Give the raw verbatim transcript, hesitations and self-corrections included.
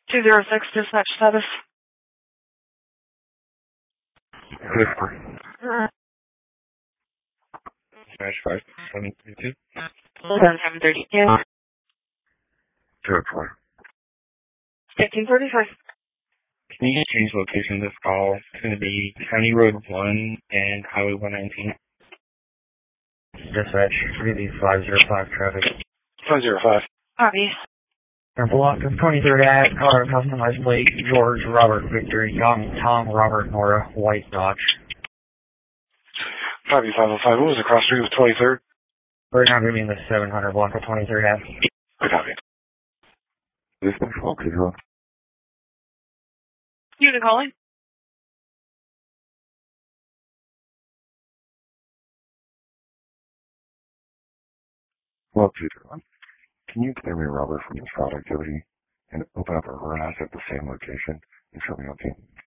two zero six, dispatch status. Clifford. Uh, Dispatch five seven three two. seven thirty. Yeah. Zero four. fifteen forty-five. Can you change location of this call? It's going to be County Road one and Highway one nineteen. Dispatch, three B five zero five traffic. five zero five. Copy. Our block of twenty-third Ave, car customized plate, George Robert Victor, Young Tom Robert Nora, White Dodge. five B five oh five. What was the cross street with twenty-third? Right now, giving the seven hundred block of twenty-third Ave. I copy. Dispatch twelve two zero. Unit calling. twelve two zero. Can you clear me Robert from this fraud activity and open up a harass at the same location and show me on team?